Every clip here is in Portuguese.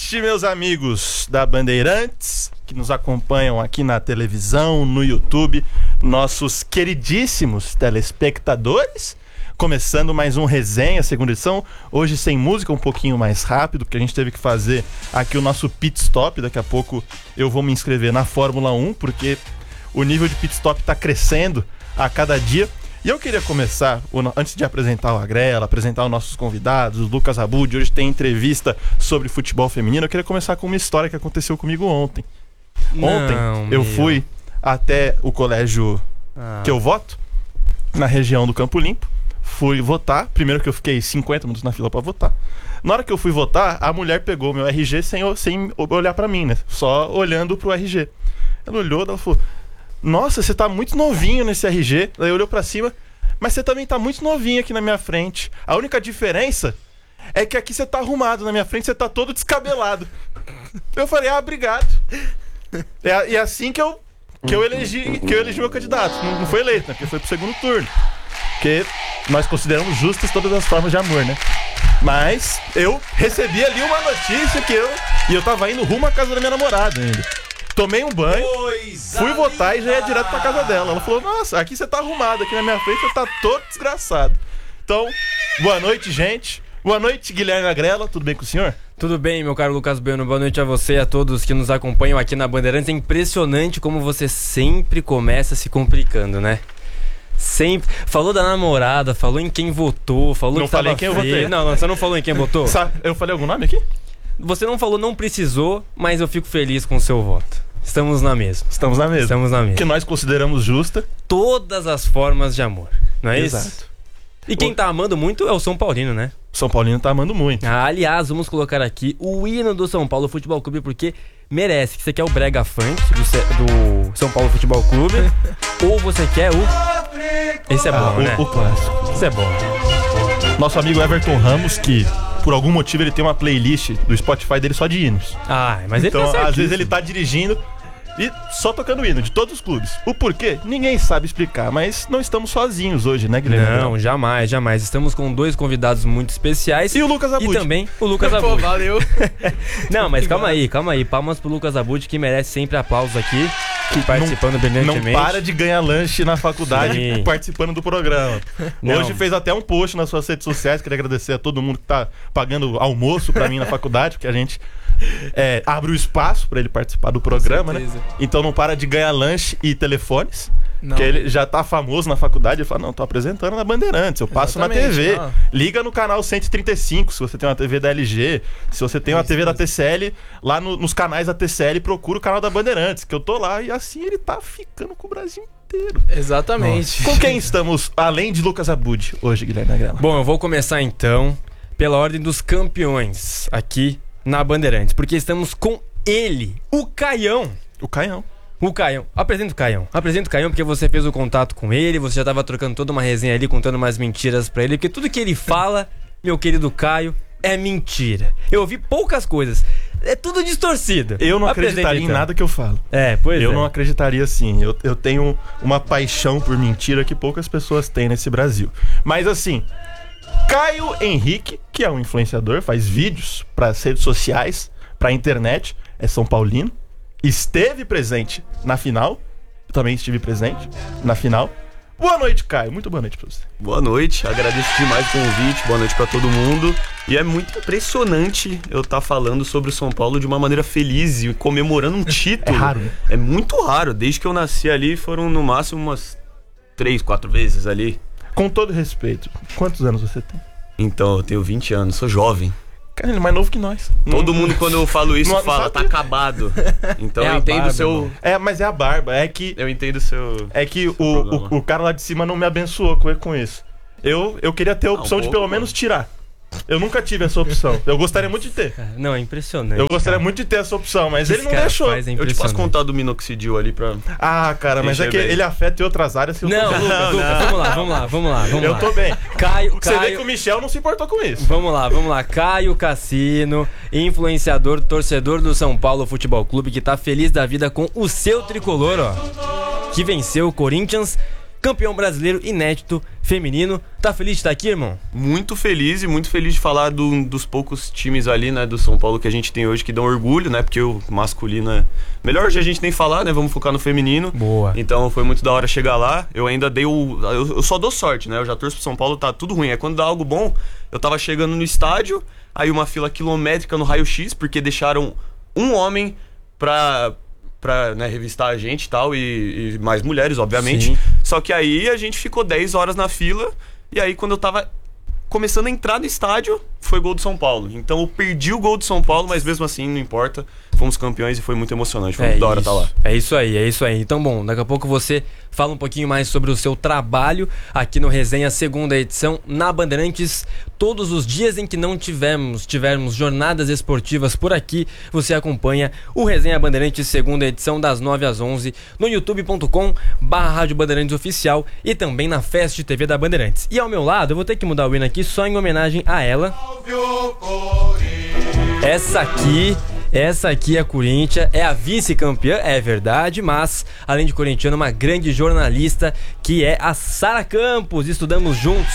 noite, meus amigos da Bandeirantes, que nos acompanham aqui na televisão, no YouTube, nossos queridíssimos telespectadores. Começando mais um Resenha, segunda edição, hoje sem música, um pouquinho mais rápido, porque a gente teve que fazer aqui o nosso pit stop. Daqui a pouco eu vou me inscrever na Fórmula 1, porque o nível de pit stop está crescendo a cada dia. E eu queria começar, antes de apresentar o Agrela, apresentar os nossos convidados, o Lucas Abud, hoje tem entrevista sobre futebol feminino. Eu queria começar com uma história que aconteceu comigo ontem. Ontem eu fui até o colégio que eu voto, na região do Campo Limpo. Fui votar, primeiro que eu fiquei 50 minutos na fila pra votar. Na hora que eu fui votar, a mulher pegou meu RG sem olhar pra mim, né? Só olhando pro RG. Ela olhou, ela falou: nossa, você tá muito novinho nesse RG. Daí olhou pra cima: mas você também tá muito novinho aqui na minha frente. A única diferença é que aqui você tá arrumado, na minha frente você tá todo descabelado. Eu falei: ah, obrigado. E é assim que eu elegi meu candidato. Não foi eleito, né? Porque foi pro segundo turno. Porque nós consideramos justas todas as formas de amor, né? Mas eu recebi ali uma notícia que eu tava indo rumo à casa da minha namorada ainda. Tomei um banho, fui votar e já ia direto pra casa dela. Ela falou: nossa, aqui você tá arrumado, aqui na minha frente você tá todo desgraçado. Então, boa noite, gente. Boa noite, Guilherme Agrela, tudo bem com o senhor? Tudo bem, meu caro Lucas Bueno, boa noite a você e a todos que nos acompanham aqui na Bandeirantes. É impressionante como você sempre começa se complicando, né? Sempre. Falou da namorada, falou em quem votou, falou não que tava falei quem eu votei. Não, você não falou em quem votou? Eu falei algum nome aqui? Você não falou, não precisou, mas eu fico feliz com o seu voto. Estamos na mesma. Estamos na mesma. Que nós consideramos justa todas as formas de amor, não é Exato. isso? E quem tá amando muito é o São Paulino, né? São Paulino tá amando muito. Aliás, vamos colocar aqui o hino do São Paulo Futebol Clube, porque merece. Que você quer o brega funk do São Paulo Futebol Clube ou você quer o... Esse é bom, né? O clássico. Esse é bom. Nosso amigo Everton Ramos, que por algum motivo ele tem uma playlist do Spotify dele só de hinos. Mas ele então, tá às vezes ele tá dirigindo e só tocando hino de todos os clubes. O porquê? Ninguém sabe explicar, mas não estamos sozinhos hoje, né, Guilherme? Não, jamais. Estamos com dois convidados muito especiais. E o Lucas Abud. E também o Lucas Abud. Pô, valeu. Não, mas calma aí. Palmas pro Lucas Abud, que merece sempre aplausos aqui, participando brilhantemente. Não para de ganhar lanche na faculdade participando do programa. Hoje fez até um post nas suas redes sociais. Queria agradecer a todo mundo que tá pagando almoço pra mim na faculdade, porque a gente abre o espaço pra ele participar do programa, né? Então não para de ganhar lanche e telefones. Não. Porque ele já tá famoso na faculdade. Ele fala: não, tô apresentando na Bandeirantes, eu passo na TV. Não. Liga no canal 135 se você tem uma TV da LG. Se você tem uma TV da TCL, lá nos canais da TCL, procura o canal da Bandeirantes, que eu tô lá. E assim ele tá ficando com o Brasil inteiro. Exatamente. Com quem estamos, além de Lucas Abud, hoje, Guilherme Agrela? Bom, eu vou começar então pela ordem dos campeões aqui na Bandeirantes, porque estamos com ele, o Caião. O Caião. Apresenta o Caião porque você fez o contato com ele, você já tava trocando toda uma resenha ali, contando umas mentiras pra ele, porque tudo que ele fala, meu querido Caio, é mentira. Eu ouvi poucas coisas, é tudo distorcido. Eu não acreditaria em nada que eu falo. Eu não acreditaria assim. Eu tenho uma paixão por mentira que poucas pessoas têm nesse Brasil. Mas assim, Caio Henrique, que é um influenciador, faz vídeos para as redes sociais, pra internet, é São Paulino. Esteve presente na final. Eu também estive presente na final. Boa noite, Caio. Muito boa noite pra você. Boa noite, agradeço demais o convite. Boa noite pra todo mundo. E é muito impressionante eu estar falando sobre o São Paulo de uma maneira feliz e comemorando um título. É raro, né? É muito raro. Desde que eu nasci ali, foram no máximo umas 3, 4 vezes ali. Com todo respeito, quantos anos você tem? Então, eu tenho 20 anos, sou jovem. Cara, ele é mais novo que nós. Todo mundo, quando eu falo isso, fala: tá acabado. Então eu entendo barba, o seu... irmão. Mas é a barba. É que Eu entendo o seu... É que o cara lá de cima não me abençoou com isso. Eu queria ter a opção de pelo menos tirar. Eu nunca tive essa opção. Eu gostaria muito de ter. Não, é impressionante. Eu gostaria muito de ter essa opção, mas ele não deixou. Eu te posso contar do minoxidil ali pra... Cara, mas é que ele afeta em outras áreas. Não, Lucas, vamos lá. Eu tô bem. Caio, Você vê que o Michel não se importou com isso. Vamos lá. Caio Cassino, influenciador, torcedor do São Paulo Futebol Clube, que tá feliz da vida com o seu tricolor, ó. Que venceu o Corinthians campeão brasileiro inédito feminino. Tá feliz de estar aqui, irmão? Muito feliz e muito feliz de falar dos poucos times ali, né, do São Paulo que a gente tem hoje que dão orgulho, né, porque o masculino é melhor de a gente nem falar, né, vamos focar no feminino. Boa. Então foi muito da hora chegar lá. Eu ainda dei eu só dou sorte, né, eu já torço pro São Paulo, tá tudo ruim. É quando dá algo bom, eu tava chegando no estádio, aí uma fila quilométrica no raio-x, porque deixaram um homem pra né, revistar a gente e tal, e mais mulheres, obviamente. Sim. Só que aí a gente ficou 10 horas na fila, e aí quando eu tava começando a entrar no estádio, foi gol do São Paulo. Então eu perdi o gol do São Paulo, mas mesmo assim, não importa. Fomos campeões e foi muito emocionante, foi muito da hora estar lá. É isso aí. Então, bom, daqui a pouco você fala um pouquinho mais sobre o seu trabalho aqui no Resenha, segunda edição, na Bandeirantes. Todos os dias em que não tivermos jornadas esportivas por aqui, você acompanha o Resenha Bandeirantes, segunda edição, das 9 às 11, no youtube.com/Rádio Bandeirantes Oficial e também na Fest TV da Bandeirantes. E ao meu lado, eu vou ter que mudar o hino aqui só em homenagem a ela. Essa aqui é a Corinthians, é a vice-campeã, é verdade, mas além de corintiana, uma grande jornalista que é a Sara Campos. Estudamos juntos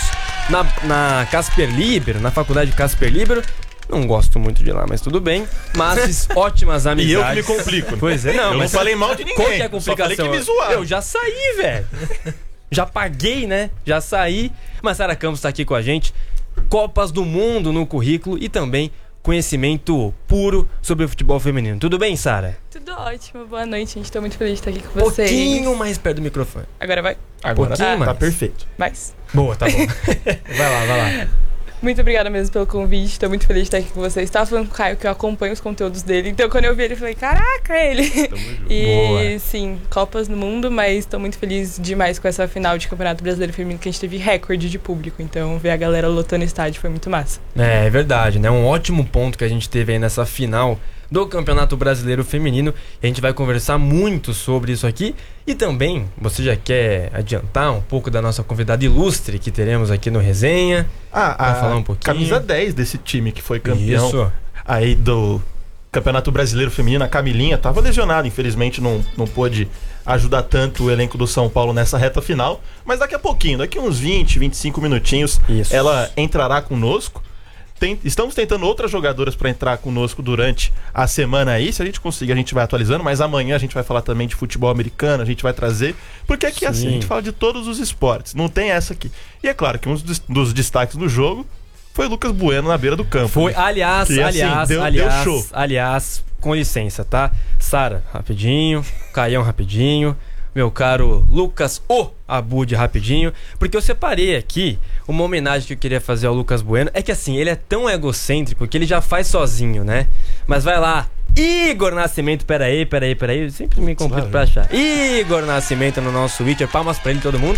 na Casper Libero, na faculdade Casper Libero. Não gosto muito de lá, mas tudo bem. Mas ótimas amizades. E eu que me complico. Pois é, não, eu mas não falei mal de ninguém. Qual que é a complicação? Só falei que me zoaram. Eu já saí, velho. Já paguei, né? Já saí. Mas Sara Campos tá aqui com a gente. Copas do Mundo no currículo e também conhecimento puro sobre o futebol feminino. Tudo bem, Sara? Tudo ótimo, boa noite, gente. Tô muito feliz de estar aqui com vocês. Pouquinho mais perto do microfone. Agora vai? Agora pouquinho mais. Tá perfeito. Mais? Boa, tá bom. Vai lá. Muito obrigada mesmo pelo convite, tô muito feliz de estar aqui com vocês. Tava falando com o Caio que eu acompanho os conteúdos dele, então quando eu vi ele, eu falei, caraca, ele! Tamo junto. E Boa. sim, Copas no mundo, mas tô muito feliz demais com essa final de Campeonato Brasileiro Feminino, que a gente teve recorde de público, então ver a galera lotando o estádio foi muito massa. É verdade, né? Um ótimo ponto que a gente teve aí nessa final do Campeonato Brasileiro Feminino. E a gente vai conversar muito sobre isso aqui. E também, você já quer adiantar um pouco da nossa convidada ilustre que teremos aqui no Resenha? Vai falar um pouquinho. Camisa 10 desse time que foi campeão Isso. aí do Campeonato Brasileiro Feminino, a Camilinha, tava lesionada, infelizmente não pôde ajudar tanto o elenco do São Paulo nessa reta final, mas daqui a pouquinho, daqui uns 20, 25 minutinhos, Isso. ela entrará conosco. Estamos tentando outras jogadoras para entrar conosco durante a semana aí. Se a gente conseguir, a gente vai atualizando, mas amanhã a gente vai falar também de futebol americano, a gente vai trazer, porque aqui assim, a gente fala de todos os esportes, não tem essa aqui. E é claro que um dos destaques do jogo foi o Lucas Bueno na beira do campo. Foi, né? aliás, Que, assim, deu show. Aliás, com licença, tá? Sara, rapidinho, Caião, rapidinho, meu caro Lucas Abud, rapidinho, porque eu separei aqui uma homenagem que eu queria fazer ao Lucas Bueno. É que assim, ele é tão egocêntrico que ele já faz sozinho, né? Mas vai lá, Igor Nascimento, peraí, eu sempre me complico pra achar. Igor Nascimento no nosso Twitter, palmas pra ele, todo mundo.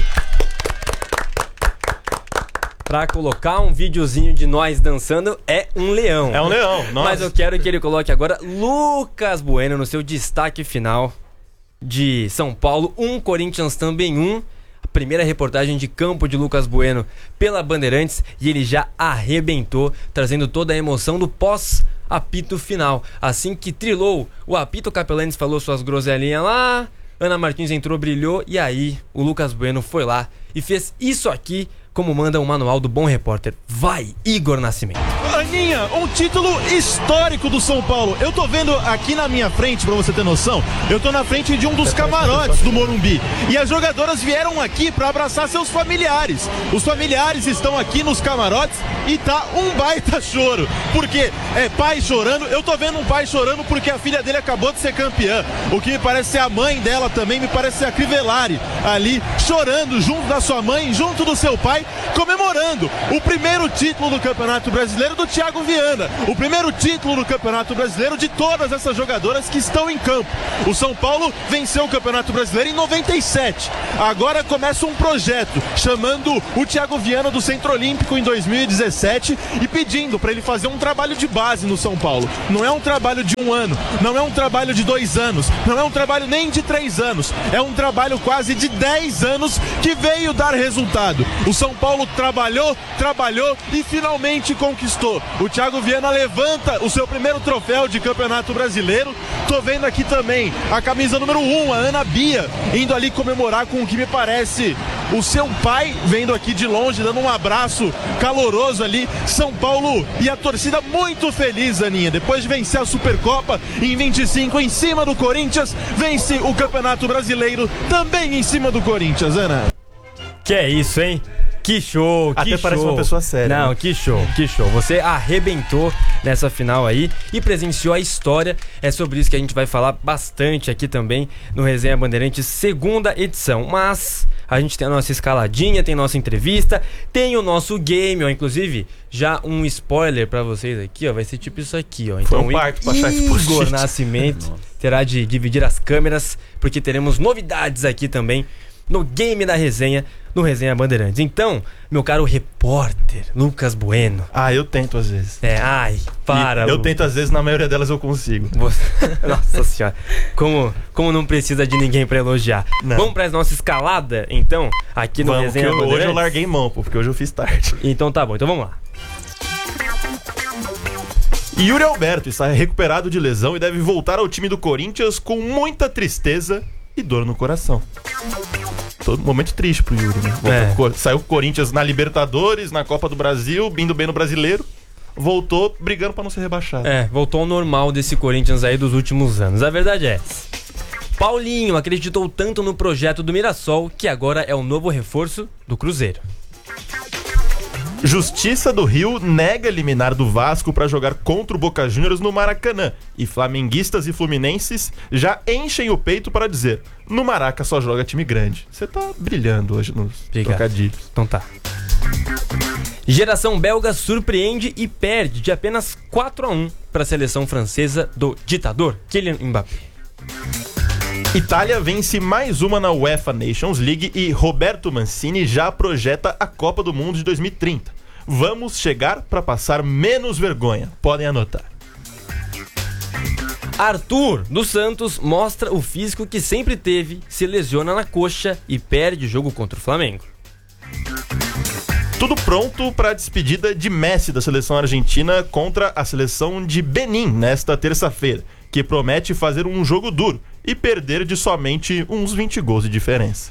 Pra colocar um videozinho de nós dançando é um leão. É um leão, nossa. Mas eu quero que ele coloque agora Lucas Bueno no seu destaque final de São Paulo, Corinthians também a primeira reportagem de campo de Lucas Bueno pela Bandeirantes, e ele já arrebentou, trazendo toda a emoção do pós-apito final. Assim que trilou o apito, o Capelanes falou suas groselinhas lá, Ana Martins entrou, brilhou, e aí o Lucas Bueno foi lá e fez isso aqui, como manda o manual do bom repórter. Vai, Igor Nascimento. Aninha, um título histórico do São Paulo. Eu tô vendo aqui na minha frente, pra você ter noção, eu tô na frente de um dos camarotes do Morumbi. E as jogadoras vieram aqui pra abraçar seus familiares. Os familiares estão aqui nos camarotes e tá um baita choro. Porque é pai chorando, eu tô vendo um pai chorando porque a filha dele acabou de ser campeã. O que me parece ser a mãe dela também, me parece ser a Crivellari ali, chorando junto da sua mãe, junto do seu pai, comemorando o primeiro título do Campeonato Brasileiro do Thiago Viana, o primeiro título do Campeonato Brasileiro de todas essas jogadoras que estão em campo. O São Paulo venceu o Campeonato Brasileiro em 97. Agora começa um projeto chamando o Thiago Viana do Centro Olímpico em 2017 e pedindo para ele fazer um trabalho de base no São Paulo. Não é um trabalho de um ano, não é um trabalho de 2 anos, não é um trabalho nem de 3 anos, é um trabalho quase de 10 anos que veio dar resultado. O São Paulo trabalhou e finalmente conquistou. O Thiago Viana levanta o seu primeiro troféu de Campeonato Brasileiro. Tô vendo aqui também a camisa número 1, a Ana Bia, indo ali comemorar com o que me parece o seu pai vendo aqui de longe, dando um abraço caloroso ali. São Paulo e a torcida muito feliz, Aninha. Depois de vencer a Supercopa em 25 em cima do Corinthians, vence o Campeonato Brasileiro também em cima do Corinthians, Ana. Que é isso, hein? Que show, que Até show. parece uma pessoa séria. Não, né? que show, que show. Você arrebentou nessa final aí e presenciou a história. É sobre isso que a gente vai falar bastante aqui também no Resenha Bandeirantes, segunda edição. Mas a gente tem a nossa escaladinha, tem nossa entrevista, tem o nosso game, ó. Inclusive, já um spoiler pra vocês aqui, ó. Vai ser tipo isso aqui, ó. Foi Então, um parto pra achar esse Igor post-it. Nascimento terá de dividir as câmeras, porque teremos novidades aqui também no game da resenha, no Resenha Bandeirantes. Então, meu caro repórter Lucas Bueno. Ah, eu tento às vezes. Para, Eu Lucas. tento às vezes, na maioria delas eu consigo. Nossa senhora, como não precisa de ninguém pra elogiar. Não. Vamos pra nossa escalada, então, aqui no Vamos, Resenha que Bandeirantes. hoje eu larguei mão, pô, porque hoje eu fiz tarde. Então tá bom, então vamos lá. Yuri Alberto está recuperado de lesão e deve voltar ao time do Corinthians com muita tristeza e dor no coração. Todo momento triste pro Yuri, né? Saiu o Corinthians na Libertadores, na Copa do Brasil, indo bem no Brasileiro. Voltou brigando pra não ser rebaixado. Voltou ao normal desse Corinthians aí dos últimos anos. A verdade é essa. Paulinho acreditou tanto no projeto do Mirassol que agora é o novo reforço do Cruzeiro. Justiça do Rio nega liminar do Vasco para jogar contra o Boca Juniors no Maracanã. E flamenguistas e fluminenses já enchem o peito para dizer: no Maraca só joga time grande. Você tá brilhando hoje nos trocadilhos. Então tá. Geração belga surpreende e perde de apenas 4-1 para a seleção francesa do ditador Kylian Mbappé. Itália vence mais uma na UEFA Nations League e Roberto Mancini já projeta a Copa do Mundo de 2030. Vamos chegar para passar menos vergonha. Podem anotar. Arthur, do Santos, mostra o físico que sempre teve, se lesiona na coxa e perde o jogo contra o Flamengo. Tudo pronto para a despedida de Messi da seleção argentina contra a seleção de Benin nesta terça-feira, que promete fazer um jogo duro e perder de somente uns 20 gols de diferença.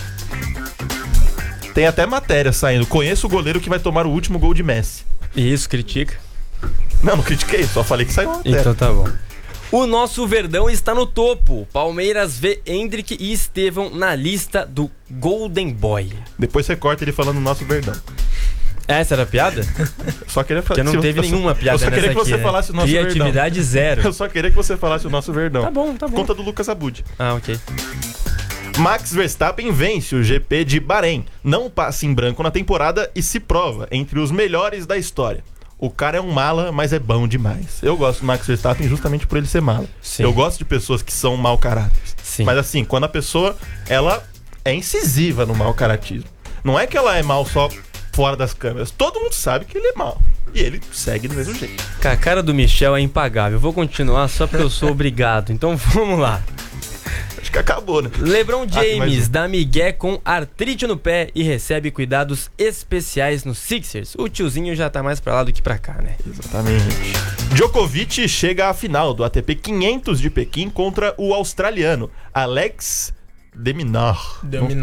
Tem até matéria saindo. Conheço o goleiro que vai tomar o último gol de Messi. Isso, critica. Não critiquei, só falei que saiu matéria. Então tá bom. O nosso Verdão está no topo. Palmeiras vê Endrick e Estevão na lista do Golden Boy. Depois você corta ele falando nosso Verdão. Essa era a piada? Só queria falar. Porque não teve nenhuma piada nessa aqui. Eu só queria que você falasse o nosso Verdão. Criatividade zero. Eu só queria que você falasse o nosso Verdão. Tá bom, tá bom. Conta do Lucas Abud. Ah, ok. Max Verstappen vence o GP de Bahrein. Não passa em branco na temporada e se prova entre os melhores da história. O cara é um mala, mas é bom demais. Eu gosto do Max Verstappen justamente por ele ser mala. Sim. Eu gosto de pessoas que são mau caráter. Sim. Mas assim, quando a pessoa, ela é incisiva no mau caratismo. Não é que ela é mal só fora das câmeras. Todo mundo sabe que ele é mal. E ele segue do mesmo jeito. A cara do Michel é impagável. Eu vou continuar só porque eu sou obrigado. Então vamos lá. Acho que acabou, né? LeBron James mais um. dá migué com artrite no pé e recebe cuidados especiais no Sixers. O tiozinho já tá mais pra lá do que pra cá, né? Exatamente. Djokovic chega à final do ATP 500 de Pequim contra o australiano Alex de Minaur.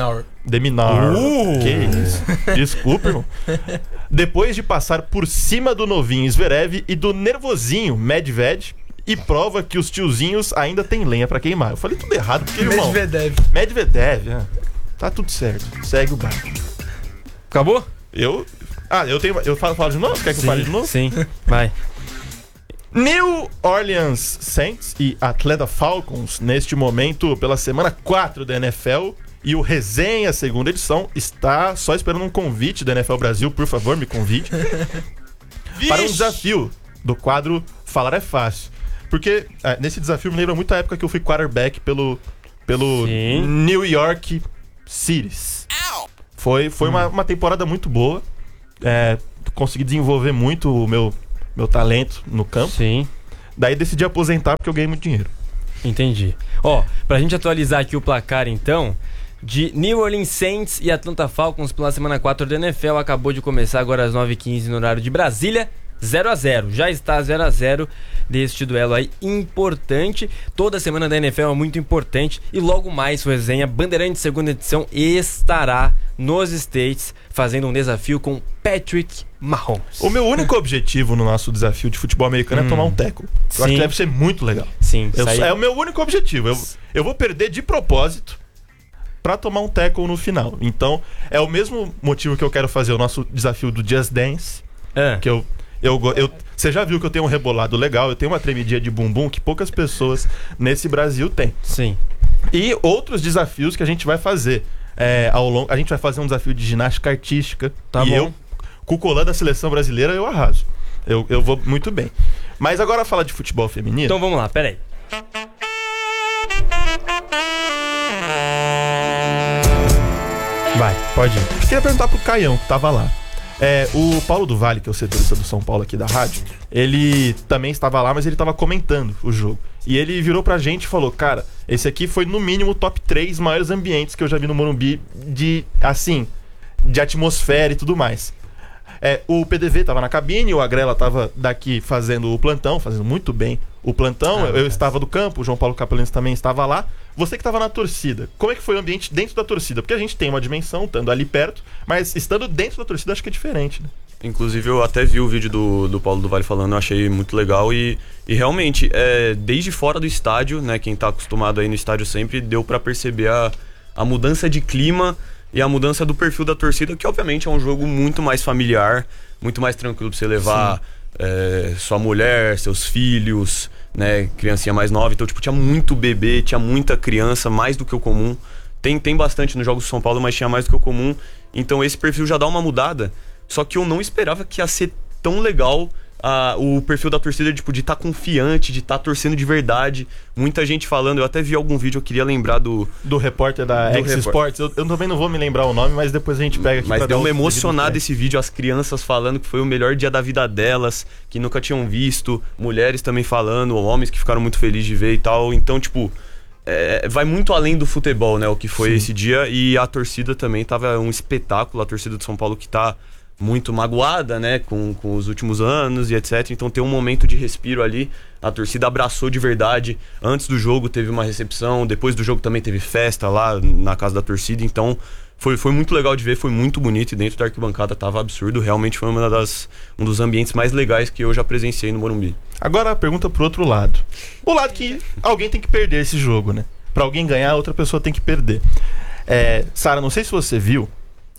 Que isso? Desculpa, irmão. Depois de passar por cima do novinho Zverev e do nervosinho Medvedev, e prova que os tiozinhos ainda têm lenha pra queimar. Eu falei tudo errado, porque, irmão... Medvedev, tá tudo certo. Segue o barco. Acabou? Eu falo de novo? Quer que eu fale de novo? Sim, vai. New Orleans Saints e Atlanta Falcons, neste momento, pela semana 4 da NFL, e o Resenha, segunda edição, está só esperando um convite da NFL Brasil. Por favor, me convide. Para um desafio do quadro Falar é Fácil. Porque nesse desafio me lembra muito a época que eu fui quarterback pelo New York Cities. Foi uma temporada muito boa. Consegui desenvolver muito o meu talento no campo. Sim. Daí decidi aposentar porque eu ganhei muito dinheiro. Entendi. Ó, pra gente atualizar aqui o placar então, de New Orleans Saints e Atlanta Falcons pela semana 4 da NFL, acabou de começar agora às 9h15 no horário de Brasília. 0-0. Já está 0-0 deste duelo aí importante. Toda semana da NFL é muito importante. E logo mais o Resenha Bandeirantes segunda edição estará nos States fazendo um desafio com Patrick Mahomes. O meu único objetivo no nosso desafio de futebol americano é tomar um teco. Eu acho que deve ser muito legal. Sim, É o meu único objetivo. Eu vou perder de propósito pra tomar um tackle no final. Então, é o mesmo motivo que eu quero fazer o nosso desafio do Just Dance. Que você já viu que eu tenho um rebolado legal, eu tenho uma tremidinha de bumbum que poucas pessoas nesse Brasil têm. Sim. E outros desafios que a gente vai fazer ao longo. A gente vai fazer um desafio de ginástica artística. Tá e bom. eu, com o colã da seleção brasileira, eu arraso. Eu vou muito bem. Mas agora falar de futebol feminino. Então vamos lá, peraí. Vai, pode ir. Eu queria perguntar pro Caião, que tava lá. O Paulo do Vale, que é o setorista do São Paulo aqui da rádio, ele também estava lá, mas ele estava comentando o jogo. E ele virou pra gente e falou: cara, esse aqui foi no mínimo o top 3 maiores ambientes que eu já vi no Morumbi de atmosfera e tudo mais. O PDV tava na cabine, o Agrela tava daqui fazendo o plantão, fazendo muito bem o plantão. Eu estava do campo, o João Paulo Capelins também estava lá. Você que estava na torcida, como é que foi o ambiente dentro da torcida? Porque a gente tem uma dimensão, estando ali perto, mas estando dentro da torcida acho que é diferente, né? Inclusive eu até vi o vídeo do Paulo do Vale falando, eu achei muito legal e realmente, desde fora do estádio, né, quem tá acostumado aí no estádio sempre, deu pra perceber a mudança de clima e a mudança do perfil da torcida, que obviamente é um jogo muito mais familiar, muito mais tranquilo pra você levar sua mulher, seus filhos, né, criancinha mais nova. Então, tipo, tinha muito bebê, tinha muita criança, mais do que o comum. Tem bastante nos Jogos do São Paulo, mas tinha mais do que o comum. Então esse perfil já dá uma mudada. Só que eu não esperava que ia ser tão legal o perfil da torcida, tipo, de estar confiante, de estar torcendo de verdade. Muita gente falando, eu até vi algum vídeo, eu queria lembrar do repórter da X-Sports. Eu também não vou me lembrar o nome, mas depois a gente pega aqui. Mas pra deu dar uma emocionada esse vídeo, as crianças falando que foi o melhor dia da vida delas, que nunca tinham visto, mulheres também falando, homens que ficaram muito felizes de ver e tal. Então, tipo, vai muito além do futebol, né, o que foi esse dia. E a torcida também tava um espetáculo, a torcida de São Paulo que tá muito magoada, né, com os últimos anos e etc. Então tem um momento de respiro ali. A torcida abraçou de verdade. Antes do jogo teve uma recepção, depois do jogo também teve festa lá na casa da torcida. Então foi muito legal de ver, foi muito bonito. E dentro da arquibancada tava absurdo. Realmente foi um dos ambientes mais legais que eu já presenciei no Morumbi. Agora a pergunta pro outro lado. O lado que alguém tem que perder esse jogo, né? Pra alguém ganhar, outra pessoa tem que perder. Sara, não sei se você viu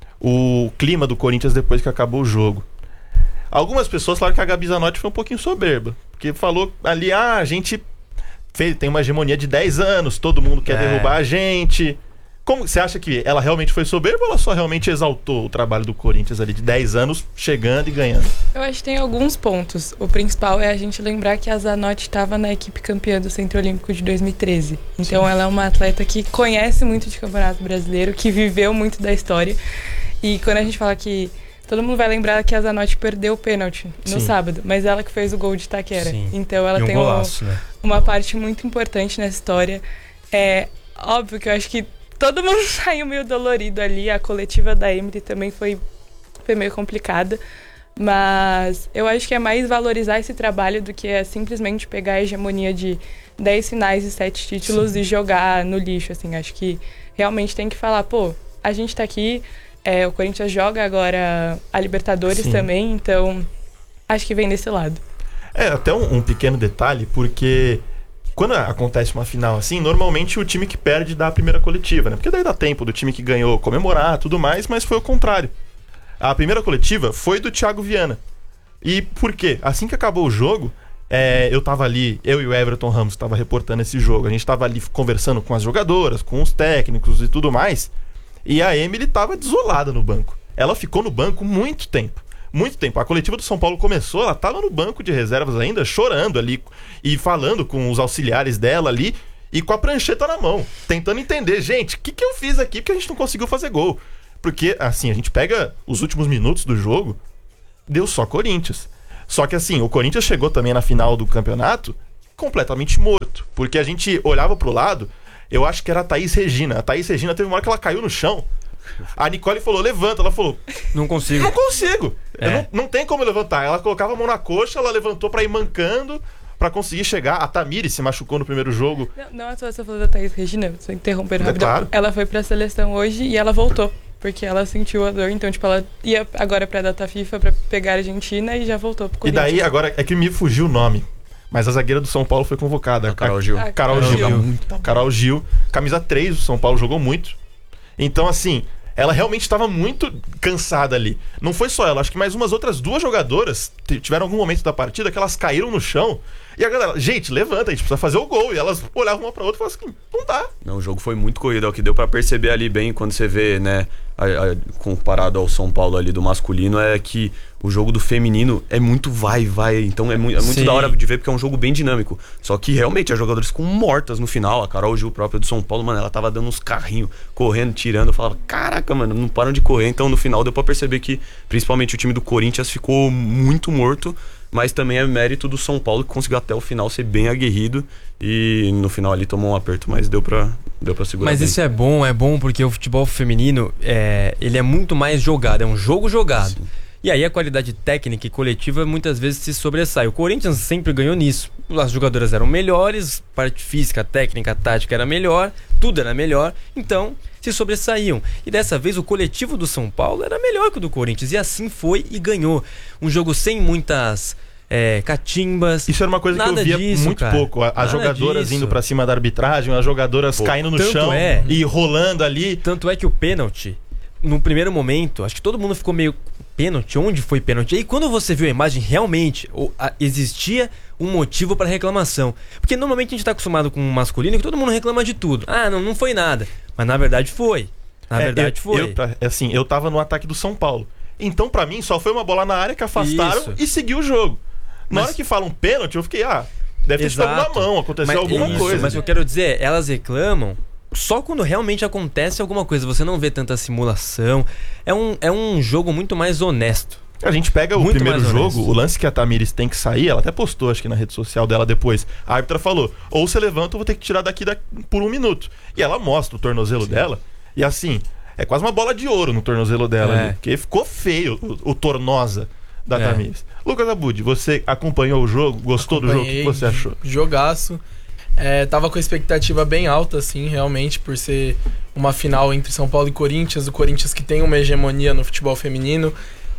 o clima do Corinthians depois que acabou o jogo. Algumas pessoas falaram que a Gabi Zanotti foi um pouquinho soberba, porque falou ali, a gente tem uma hegemonia de 10 anos, todo mundo quer derrubar a gente. Como você acha que ela realmente foi soberba ou ela só realmente exaltou o trabalho do Corinthians ali de 10 anos, chegando e ganhando? Eu acho que tem alguns pontos. O principal é a gente lembrar que a Zanotti estava na equipe campeã do Centro Olímpico de 2013. Então ela é uma atleta que conhece muito de Campeonato Brasileiro, que viveu muito da história. E quando a gente fala que todo mundo vai lembrar que a Zanotti perdeu o pênalti no sábado, mas ela que fez o gol de Itaquera. Sim. Então ela tem golaço, né? uma parte muito importante nessa história. É óbvio que eu acho que todo mundo saiu meio dolorido ali. A coletiva da Emily também foi meio complicada. Mas eu acho que é mais valorizar esse trabalho do que simplesmente pegar a hegemonia de 10 finais e 7 títulos e jogar no lixo, assim. Acho que realmente tem que falar, a gente tá aqui, o Corinthians joga agora a Libertadores também, então acho que vem desse lado. Até um pequeno detalhe, porque quando acontece uma final assim, normalmente o time que perde dá a primeira coletiva, né? Porque daí dá tempo do time que ganhou comemorar, tudo mais, mas foi o contrário. A primeira coletiva foi do Thiago Viana. E por quê? Assim que acabou o jogo, eu tava ali, eu e o Everton Ramos tava reportando esse jogo, a gente tava ali conversando com as jogadoras, com os técnicos e tudo mais, e a Emily tava desolada no banco. Ela ficou no banco muito tempo. Muito tempo. A coletiva do São Paulo começou, ela tava no banco de reservas ainda, chorando ali e falando com os auxiliares dela ali e com a prancheta na mão, tentando entender, gente, o que eu fiz aqui porque a gente não conseguiu fazer gol? Porque, assim, a gente pega os últimos minutos do jogo, deu só Corinthians. Só que, assim, o Corinthians chegou também na final do campeonato completamente morto, porque a gente olhava pro lado, eu acho que era a Thaís Regina. A Thaís Regina teve uma hora que ela caiu no chão, A Nicole falou, levanta. Ela falou, Não consigo. não consigo. É. Não tem como eu levantar. Ela colocava a mão na coxa, ela levantou pra ir mancando, pra conseguir chegar. A Tamires se machucou no primeiro jogo. Não é só você falou da Thaís Regina, só interrompendo rapidão. claro. Ela foi pra seleção hoje e ela voltou. Porque ela sentiu a dor, então, tipo, ela ia agora pra data FIFA pra pegar a Argentina e já voltou pro E Corinthians. daí, agora, é que me fugiu o nome. Mas a zagueira do São Paulo foi convocada. A Carol Gil. Ah, Carol Carol Gil. Gil. Carol Gil. Camisa 3, o São Paulo jogou muito. Então, assim, ela realmente estava muito cansada ali. Não foi só ela, acho que mais umas outras 2 jogadoras tiveram algum momento da partida que elas caíram no chão. E a galera, gente, levanta, a gente precisa fazer o gol. E elas olhavam uma pra outra e falavam assim, não dá. Não, o jogo foi muito corrido, é o que deu pra perceber ali bem quando você vê, né, comparado ao São Paulo ali do masculino, é que o jogo do feminino é muito vai, então é muito Sim. da hora de ver porque é um jogo bem dinâmico. Só que realmente as jogadoras ficam mortas no final. A Carol Gil própria do São Paulo, mano, ela tava dando uns carrinhos, correndo, tirando, eu falava, caraca, mano, não param de correr. Então no final deu pra perceber que principalmente o time do Corinthians ficou muito morto. Mas também é mérito do São Paulo que conseguiu até o final ser bem aguerrido. E no final ali tomou um aperto, mas deu pra segurar. Mas bem. isso é bom porque o futebol feminino ele é muito mais jogado, é um jogo jogado. Sim. E aí a qualidade técnica e coletiva muitas vezes se sobressai. O Corinthians sempre ganhou nisso. As jogadoras eram melhores, parte física, técnica, tática era melhor, tudo era melhor, então se sobressaíam. E dessa vez o coletivo do São Paulo era melhor que o do Corinthians, e assim foi e ganhou. Um jogo sem muitas catimbas. Isso era uma coisa que eu Nada via disso, muito cara. pouco. As Nada jogadoras disso. indo pra cima da arbitragem, as jogadoras caindo no tanto chão é. e rolando ali. Tanto é que o pênalti, no primeiro momento, acho que todo mundo ficou meio... Pênalti? Onde foi pênalti? E aí quando você viu a imagem, realmente existia um motivo para reclamação. Porque normalmente a gente tá acostumado com o masculino que todo mundo reclama de tudo. Ah, não foi nada. Mas na verdade foi. Na verdade foi. Eu tava no ataque do São Paulo. Então, pra mim, só foi uma bola na área que afastaram Isso. e seguiu o jogo. Na hora que falam pênalti, eu fiquei, deve ter sido Exato. alguma mão, aconteceu alguma coisa. Mas o que eu quero dizer, elas reclamam só quando realmente acontece alguma coisa. Você não vê tanta simulação. É um jogo muito mais honesto. A gente pega o Muito primeiro mais jogo, honesto. o lance que a Tamires tem que sair, ela até postou, acho que na rede social dela depois. A árbitra falou, ou você levanta ou vou ter que tirar daqui por 1 minuto. E ela mostra o tornozelo dela, e assim, é quase uma bola de ouro no tornozelo dela ali, porque ficou feio o tornosa da Tamires. Lucas Abud, você acompanhou o jogo, gostou do jogo, o que você achou? Jogaço. Tava com a expectativa bem alta, assim, realmente, por ser uma final entre São Paulo e Corinthians. O Corinthians que tem uma hegemonia no futebol feminino.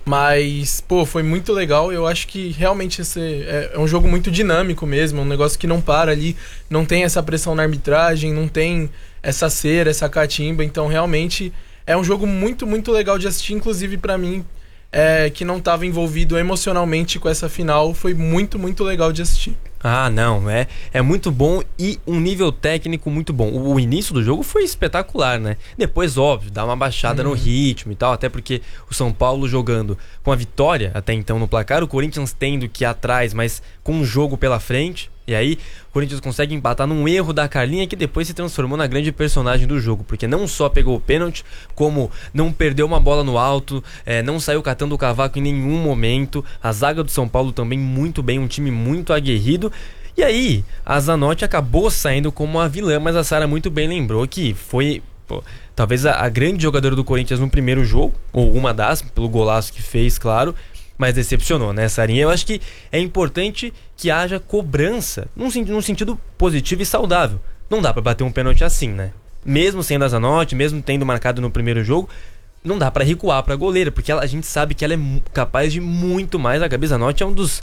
Mas, foi muito legal. Eu acho que realmente esse é um jogo muito dinâmico mesmo. Um negócio que não para ali. Não tem essa pressão na arbitragem, não tem essa cera, essa catimba. Então, realmente, é um jogo muito, muito legal de assistir. Inclusive, pra mim, que não estava envolvido emocionalmente com essa final, foi muito, muito legal de assistir. Ah, não, é muito bom e um nível técnico muito bom. O início do jogo foi espetacular, né? Depois, óbvio, dá uma baixada no ritmo e tal, até porque o São Paulo jogando com a vitória até então no placar, o Corinthians tendo que ir atrás, mas com um jogo pela frente. E aí, o Corinthians consegue empatar num erro da Carlinha que depois se transformou na grande personagem do jogo. Porque não só pegou o pênalti, como não perdeu uma bola no alto, não saiu catando o cavaco em nenhum momento. A zaga do São Paulo também muito bem, um time muito aguerrido. E aí, a Zanotti acabou saindo como a vilã, mas a Sara muito bem lembrou que foi... talvez a grande jogadora do Corinthians no primeiro jogo, ou uma das, pelo golaço que fez, claro, mas decepcionou, né, Sarinha? Eu acho que é importante que haja cobrança, num sentido positivo e saudável. Não dá pra bater um pênalti assim, né? Mesmo sendo a Zanotti, mesmo tendo marcado no primeiro jogo, não dá pra recuar pra goleira, porque a gente sabe que ela é capaz de muito mais. A Gabi Zanotti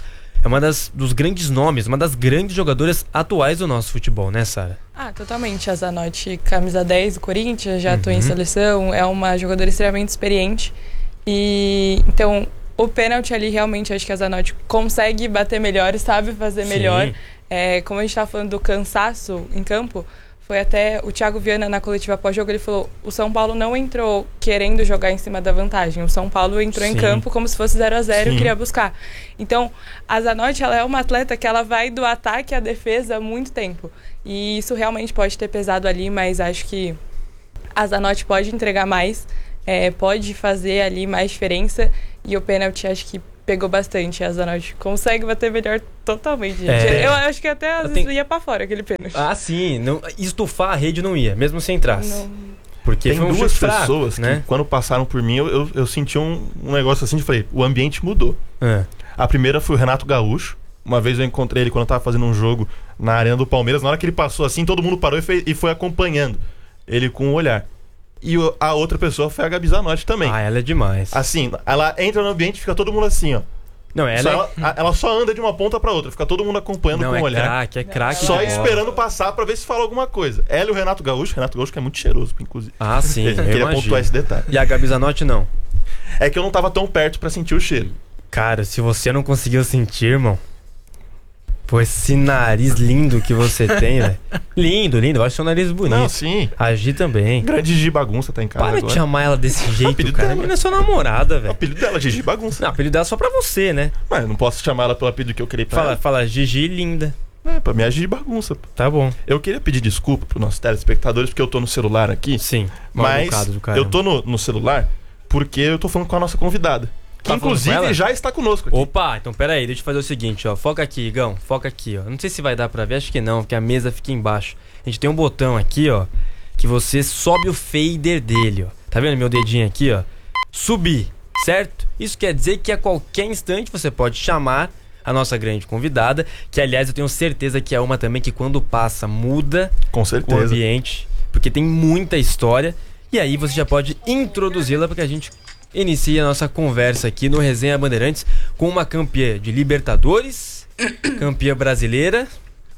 é uma dos grandes nomes, uma das grandes jogadoras atuais do nosso futebol, né, Sara? Totalmente. A Zanotti, camisa 10 do Corinthians, já atuou em seleção, é uma jogadora extremamente experiente. E então, o pênalti ali, realmente, acho que a Zanotti consegue bater melhor, sabe fazer melhor. Como a gente estava falando do cansaço em campo, foi até o Thiago Viana na coletiva pós-jogo, ele falou, o São Paulo não entrou querendo jogar em cima da vantagem, o São Paulo entrou em campo como se fosse 0-0 e queria buscar. Então, a Zanotti, ela é uma atleta que ela vai do ataque à defesa há muito tempo, e isso realmente pode ter pesado ali, mas acho que a Zanotti pode entregar mais, pode fazer ali mais diferença, e o pênalti acho que pegou bastante. A Zanotti consegue bater melhor totalmente, gente. Eu acho que até às vezes ia pra fora aquele pênalti. Ah, sim. Não, estufar a rede não ia, mesmo se entrasse. Não. Porque Tem foi um duas chute fraco, pessoas né? que, quando passaram por mim, eu senti um negócio assim, de falei, o ambiente mudou. É. A primeira foi o Renato Gaúcho. Uma vez eu encontrei ele quando eu tava fazendo um jogo na Arena do Palmeiras. Na hora que ele passou assim, todo mundo parou e foi acompanhando ele com o olhar. E a outra pessoa foi a Gabi Zanotti também. Ah, ela é demais. Assim, ela entra no ambiente e fica todo mundo assim, ó. Não, Ela só anda de uma ponta pra outra, fica todo mundo acompanhando não, com o olhar. É craque. Só de bola. esperando passar pra ver se fala alguma coisa. Ela e o Renato Gaúcho que é muito cheiroso, inclusive. Ah, sim, Eu eu queria imagino. pontuar esse detalhe. E a Gabi Zanotti não. É que eu não tava tão perto pra sentir o cheiro. Cara, se você não conseguiu sentir, irmão. Pô, esse nariz lindo que você tem, velho. Lindo. Eu acho seu nariz bonito. Não, sim. A Gi também. Grande Gigi Bagunça tá em casa Para agora. de chamar ela desse jeito, apelido cara. A dela. menina é sua namorada, O velho. apelido dela, Gigi Bagunça. Não, o apelido dela é só pra você, né? Mas eu não posso chamar ela pelo apelido que eu criei pra Fala, Gigi linda. ela. Pra mim é Gigi Bagunça. Pô. Tá bom. Eu queria pedir desculpa pros nossos telespectadores, porque eu tô no celular aqui. Sim. Mal Mas educado do cara. eu tô no celular porque eu tô falando com a nossa convidada. Que Tá falando com ela? inclusive já está conosco aqui. Opa, então pera aí, deixa eu fazer o seguinte, ó. Foca aqui, Igão, foca aqui, ó. Não sei se vai dar pra ver, acho que não, porque a mesa fica embaixo. A gente tem um botão aqui, ó, que você sobe o fader dele, ó. Tá vendo meu dedinho aqui, ó? Subir, certo? Isso quer dizer que a qualquer instante você pode chamar a nossa grande convidada, que aliás eu tenho certeza que é uma também que quando passa muda Com o certeza. ambiente, porque tem muita história. E aí você já pode introduzi-la para que a gente inicie a nossa conversa aqui no Resenha Bandeirantes com uma campeã de Libertadores, campeã brasileira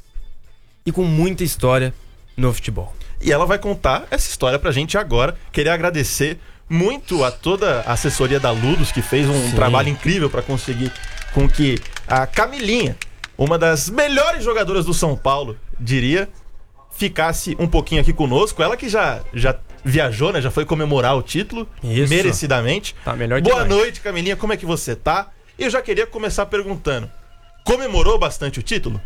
e com muita história no futebol. E ela vai contar essa história pra gente agora. Queria agradecer muito a toda a assessoria da Ludus, que fez um Sim. trabalho incrível pra conseguir com que a Camilinha, uma das melhores jogadoras do São Paulo, diria, ficasse um pouquinho aqui conosco. Ela que já viajou, né? Já foi comemorar o título, Isso. merecidamente. Tá melhor Boa demais. noite, Camilinha. Como é que você tá? E eu já queria começar perguntando: comemorou bastante o título?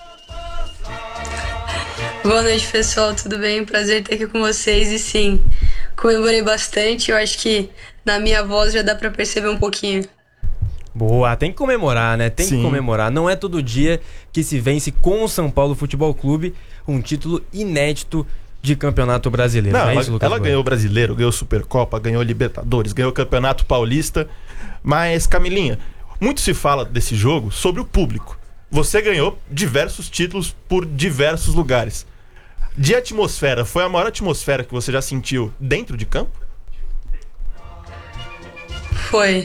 Boa noite, pessoal, tudo bem? Prazer estar aqui com vocês. E sim, comemorei bastante. Eu acho que na minha voz já dá pra perceber um pouquinho. Boa, tem que comemorar, né? Tem que Sim. comemorar. Não é todo dia que se vence com o São Paulo Futebol Clube um título inédito de campeonato brasileiro. Não, Não é isso, Lucas? ela Bueno? ganhou o Brasileiro, ganhou Supercopa, ganhou Libertadores, ganhou o Campeonato Paulista. Mas, Camilinha, muito se fala desse jogo sobre o público. Você ganhou diversos títulos por diversos lugares. De atmosfera, foi a maior atmosfera que você já sentiu dentro de campo? Foi.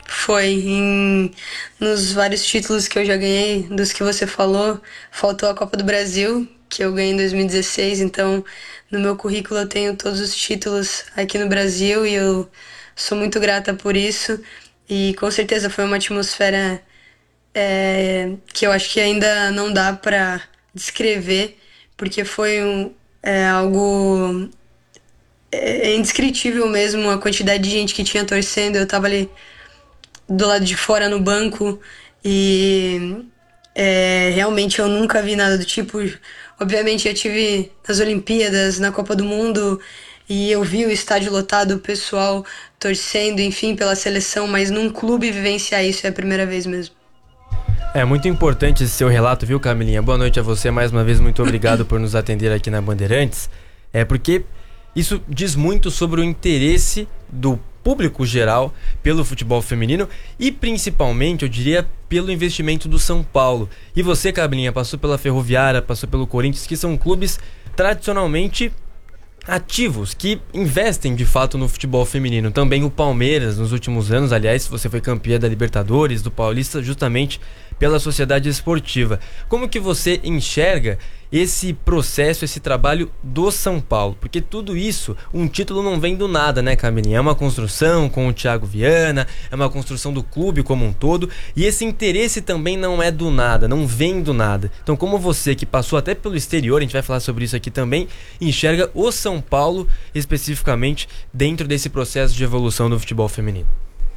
Nos vários títulos que eu já ganhei, dos que você falou, faltou a Copa do Brasil, que eu ganhei em 2016. Então, no meu currículo eu tenho todos os títulos aqui no Brasil e eu sou muito grata por isso. E com certeza foi uma atmosfera que eu acho que ainda não dá pra descrever, porque foi algo indescritível mesmo, a quantidade de gente que tinha torcendo. Eu tava ali do lado de fora no banco e realmente eu nunca vi nada do tipo. Obviamente eu tive nas Olimpíadas, na Copa do Mundo, e eu vi o estádio lotado, o pessoal torcendo, enfim, pela seleção, mas num clube vivenciar isso é a primeira vez mesmo. É muito importante esse seu relato, viu, Camilinha? Boa noite a você mais uma vez, muito obrigado por nos atender aqui na Bandeirantes. Porque isso diz muito sobre o interesse do público geral pelo futebol feminino e principalmente, eu diria, pelo investimento do São Paulo. E você, Camilinha, passou pela Ferroviária, passou pelo Corinthians, que são clubes tradicionalmente ativos, que investem de fato no futebol feminino. Também o Palmeiras nos últimos anos, aliás, você foi campeã da Libertadores, do Paulista, justamente pela sociedade esportiva. Como que você enxerga esse processo, esse trabalho do São Paulo? Porque tudo isso, um título não vem do nada, né, Camilinha? É uma construção com o Thiago Viana, é uma construção do clube como um todo, e esse interesse também não é do nada, não vem do nada. Então, como você, que passou até pelo exterior, a gente vai falar sobre isso aqui também, enxerga o São Paulo, especificamente, dentro desse processo de evolução do futebol feminino?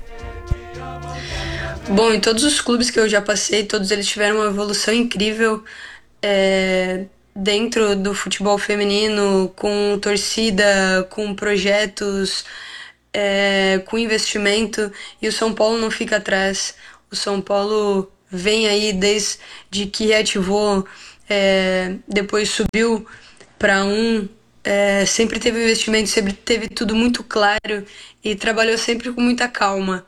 Bom, em todos os clubes que eu já passei, todos eles tiveram uma evolução incrível dentro do futebol feminino, com torcida, com projetos, com investimento, e o São Paulo não fica atrás. O São Paulo vem aí desde que reativou, depois subiu para sempre teve investimento, sempre teve tudo muito claro e trabalhou sempre com muita calma.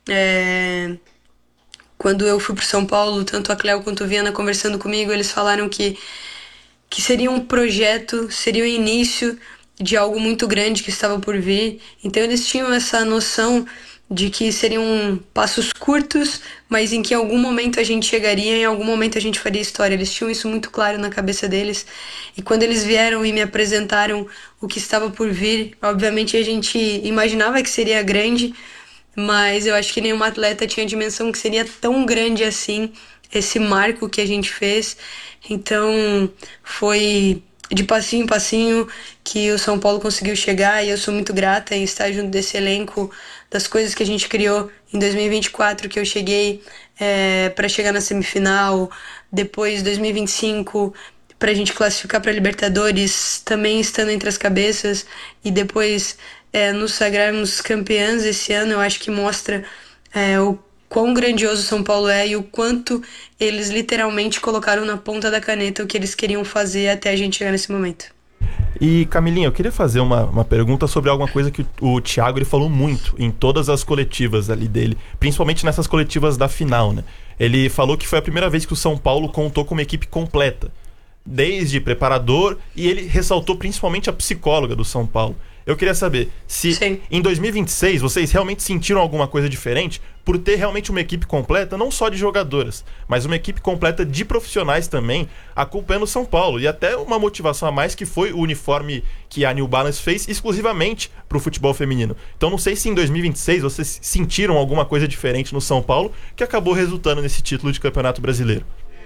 Quando eu fui para São Paulo, tanto a Cléo quanto o Viana conversando comigo, eles falaram que seria um projeto, seria o início de algo muito grande que estava por vir. Então eles tinham essa noção de que seriam passos curtos, mas em que em algum momento a gente chegaria, em algum momento a gente faria história. Eles tinham isso muito claro na cabeça deles. E quando eles vieram e me apresentaram o que estava por vir, obviamente a gente imaginava que seria grande, mas eu acho que nenhum atleta tinha a dimensão que seria tão grande assim, esse marco que a gente fez. Então foi de passinho em passinho que o São Paulo conseguiu chegar, e eu sou muito grata em estar junto desse elenco, das coisas que a gente criou em 2024, que eu cheguei para chegar na semifinal, depois 2025 para a gente classificar para Libertadores, também estando entre as cabeças, e depois nos sagrarmos campeãs esse ano. Eu acho que mostra o quão grandioso São Paulo é e o quanto eles literalmente colocaram na ponta da caneta o que eles queriam fazer até a gente chegar nesse momento. E Camilinha, eu queria fazer uma pergunta sobre alguma coisa que o Thiago ele falou muito em todas as coletivas ali dele, principalmente nessas coletivas da final, né? Ele falou que foi a primeira vez que o São Paulo contou com uma equipe completa, desde preparador, e ele ressaltou principalmente a psicóloga do São Paulo. Eu queria saber se Sim. Em 2026 vocês realmente sentiram alguma coisa diferente por ter realmente uma equipe completa, não só de jogadoras, mas uma equipe completa de profissionais também acompanhando o São Paulo, e até uma motivação a mais que foi o uniforme que a New Balance fez exclusivamente para o futebol feminino. Então não sei se em 2026 vocês sentiram alguma coisa diferente no São Paulo que acabou resultando nesse título de Campeonato Brasileiro.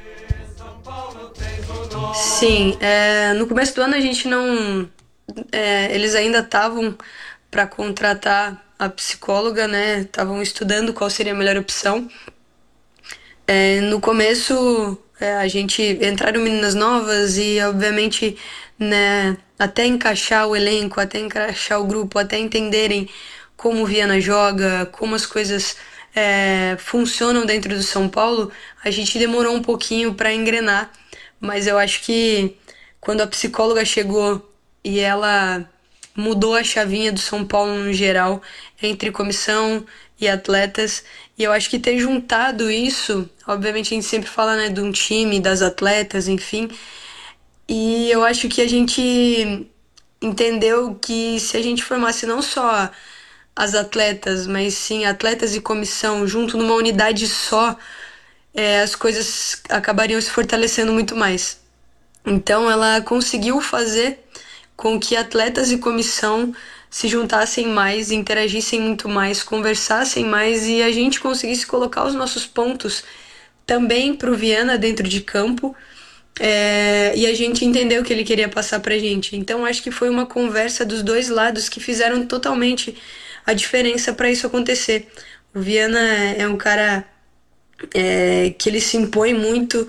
Sim, no começo do ano a gente não... eles ainda estavam para contratar a psicóloga, né? Estavam estudando qual seria a melhor opção. No começo, a gente entraram meninas novas e, obviamente, né, até encaixar o elenco, até encaixar o grupo, até entenderem como o Viana joga, como as coisas funcionam dentro do São Paulo, a gente demorou um pouquinho para engrenar. Mas eu acho que quando a psicóloga chegou e ela mudou a chavinha do São Paulo no geral, entre comissão e atletas, e eu acho que ter juntado isso, obviamente a gente sempre fala, né, de um time, das atletas, enfim, e eu acho que a gente entendeu que se a gente formasse não só as atletas, mas sim atletas e comissão junto numa unidade só, as coisas acabariam se fortalecendo muito mais. Então ela conseguiu fazer com que atletas e comissão se juntassem mais, interagissem muito mais, conversassem mais, e a gente conseguisse colocar os nossos pontos também para o Viana dentro de campo, e a gente entendeu o que ele queria passar pra gente. Então acho que foi uma conversa dos dois lados que fizeram totalmente a diferença para isso acontecer. O Viana é um cara que ele se impõe muito,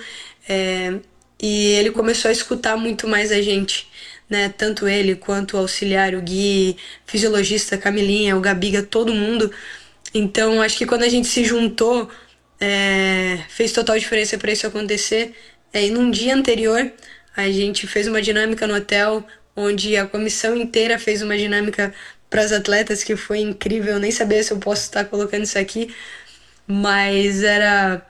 e ele começou a escutar muito mais a gente, né? Tanto ele quanto o auxiliar, o Gui, fisiologista, Camilinha, o Gabiga, todo mundo. Então acho que quando a gente se juntou, fez total diferença para isso acontecer. E num dia anterior a gente fez uma dinâmica no hotel, onde a comissão inteira fez uma dinâmica para as atletas, que foi incrível. Eu nem sabia se eu posso estar colocando isso aqui, mas era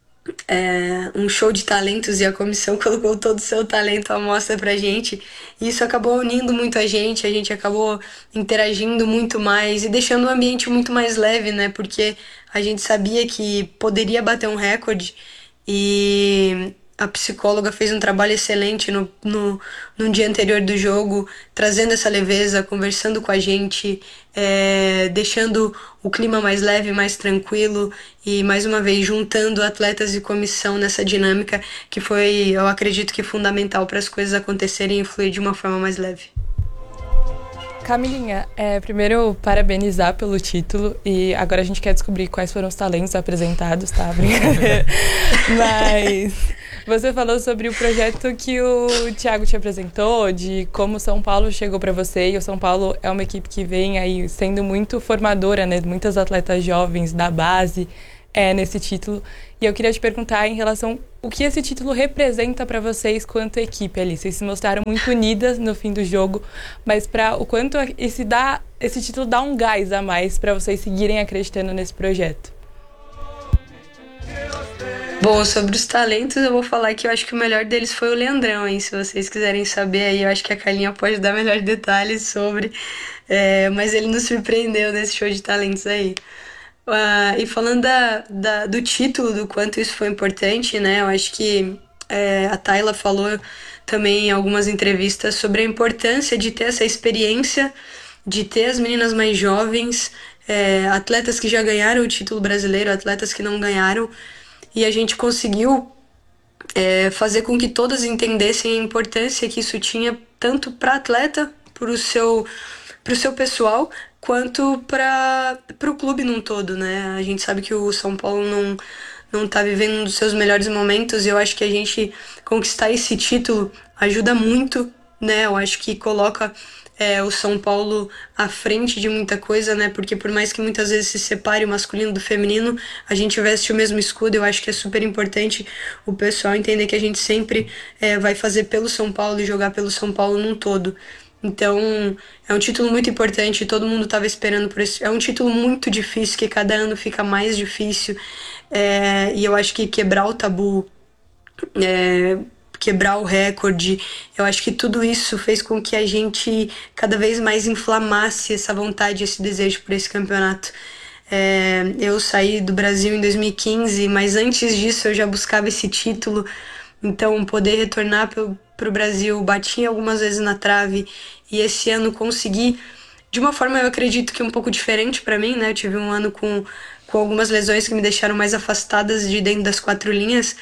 um show de talentos, e a comissão colocou todo o seu talento à mostra pra gente, e isso acabou unindo muito a gente acabou interagindo muito mais e deixando o ambiente muito mais leve, né? Porque a gente sabia que poderia bater um recorde, e a psicóloga fez um trabalho excelente no dia anterior do jogo, trazendo essa leveza, conversando com a gente, deixando o clima mais leve, mais tranquilo, e mais uma vez juntando atletas e comissão nessa dinâmica que foi, eu acredito que fundamental para as coisas acontecerem e fluir de uma forma mais leve. Camilinha, primeiro parabenizar pelo título, e agora a gente quer descobrir quais foram os talentos apresentados, tá? Brincadeira. Mas você falou sobre o projeto que o Thiago te apresentou, de como o São Paulo chegou para você, e o São Paulo é uma equipe que vem aí sendo muito formadora, né? Muitas atletas jovens da base nesse título. E eu queria te perguntar em relação o que esse título representa para vocês quanto equipe ali. Vocês se mostraram muito unidas no fim do jogo, mas para o quanto esse título dá um gás a mais para vocês seguirem acreditando nesse projeto. Bom, sobre os talentos, eu vou falar que eu acho que o melhor deles foi o Leandrão, hein? Se vocês quiserem saber aí, eu acho que a Carlinha pode dar melhores detalhes sobre. Mas ele nos surpreendeu nesse show de talentos aí. E falando do título, do quanto isso foi importante, né? Eu acho que a Tayla falou também em algumas entrevistas sobre a importância de ter essa experiência, de ter as meninas mais jovens, atletas que já ganharam o título brasileiro, atletas que não ganharam. E a gente conseguiu fazer com que todas entendessem a importância que isso tinha tanto para atleta, para o seu pessoal, quanto para o clube num todo, né? A gente sabe que o São Paulo não tá vivendo um dos seus melhores momentos, e eu acho que a gente conquistar esse título ajuda muito, né? Eu acho que coloca o São Paulo à frente de muita coisa, né? Porque por mais que muitas vezes se separe o masculino do feminino, a gente veste o mesmo escudo. Eu acho que é super importante o pessoal entender que a gente sempre vai fazer pelo São Paulo e jogar pelo São Paulo num todo. Então, é um título muito importante, todo mundo estava esperando por isso. É um título muito difícil, que cada ano fica mais difícil. E eu acho que quebrar o tabu, quebrar o recorde, eu acho que tudo isso fez com que a gente cada vez mais inflamasse essa vontade, esse desejo por esse campeonato. Eu saí do Brasil em 2015, mas antes disso eu já buscava esse título, então poder retornar pro Brasil, bati algumas vezes na trave, e esse ano consegui, de uma forma eu acredito que um pouco diferente para mim, né? Eu tive um ano com algumas lesões que me deixaram mais afastadas de dentro das 4 linhas,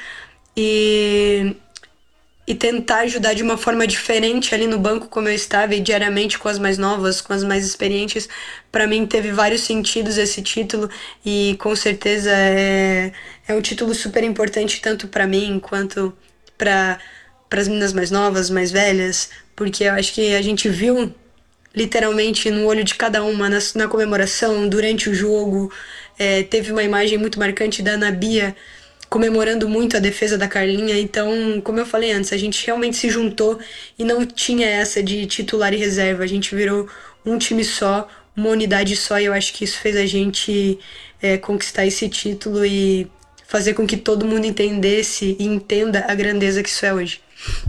e tentar ajudar de uma forma diferente ali no banco, como eu estava, e diariamente com as mais novas, com as mais experientes. Para mim teve vários sentidos esse título, e com certeza é um título super importante tanto para mim quanto para as meninas mais novas, mais velhas, porque eu acho que a gente viu literalmente no olho de cada uma, na comemoração, durante o jogo. Teve uma imagem muito marcante da Ana Bia comemorando muito a defesa da Carlinha. Então, como eu falei antes, a gente realmente se juntou e não tinha essa de titular e reserva. A gente virou um time só, uma unidade só, e eu acho que isso fez a gente conquistar esse título e fazer com que todo mundo entendesse e entenda a grandeza que isso é hoje.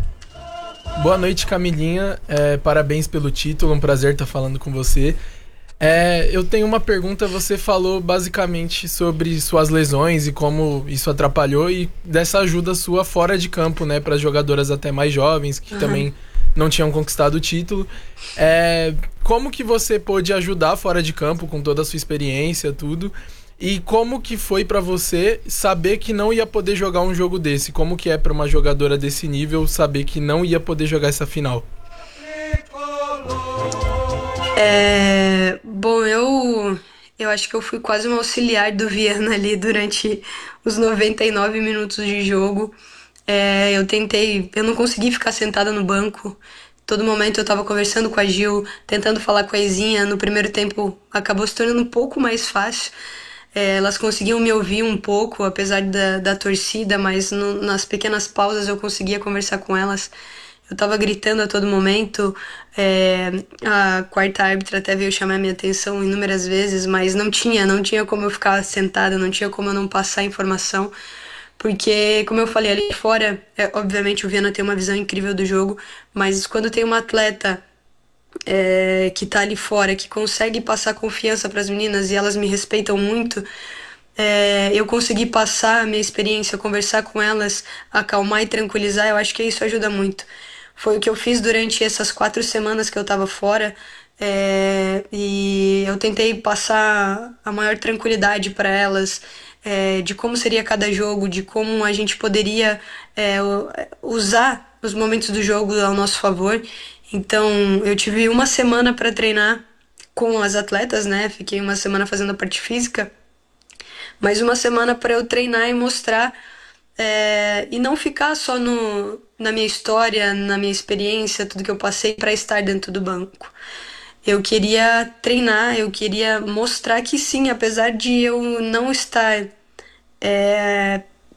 Boa noite, Camilinha. Parabéns pelo título, um prazer estar falando com você. Eu tenho uma pergunta. Você falou basicamente sobre suas lesões e como isso atrapalhou, e dessa ajuda sua fora de campo, né, para jogadoras até mais jovens que também não tinham conquistado o título. Como que você pôde ajudar fora de campo com toda a sua experiência, tudo? E como que foi pra você saber que não ia poder jogar um jogo desse? Como que é pra uma jogadora desse nível saber que não ia poder jogar essa final? Bom, eu acho que eu fui quase uma auxiliar do Viana ali durante os 99 minutos de jogo. Eu não consegui ficar sentada no banco. Todo momento eu tava conversando com a Gil, tentando falar com a Izinha. No primeiro tempo acabou se tornando um pouco mais fácil. Elas conseguiam me ouvir um pouco, apesar da torcida, mas nas pequenas pausas eu conseguia conversar com elas. Eu tava gritando a todo momento. A quarta árbitra até veio chamar minha atenção inúmeras vezes, mas não tinha como eu ficar sentada, não tinha como eu não passar informação, porque, como eu falei, ali fora, obviamente o Viana tem uma visão incrível do jogo, mas quando tem uma atleta que tá ali fora, que consegue passar confiança para as meninas e elas me respeitam muito, eu consegui passar a minha experiência, conversar com elas, acalmar e tranquilizar. Eu acho que isso ajuda muito. Foi o que eu fiz durante essas 4 semanas que eu tava fora, e eu tentei passar a maior tranquilidade para elas, de como seria cada jogo, de como a gente poderia usar os momentos do jogo ao nosso favor. Então, eu tive uma semana para treinar com as atletas, né? Fiquei uma semana fazendo a parte física, mais uma semana para eu treinar e mostrar, e não ficar só na minha história, na minha experiência, tudo que eu passei, para estar dentro do banco. Eu queria treinar, eu queria mostrar que sim, apesar de eu não estar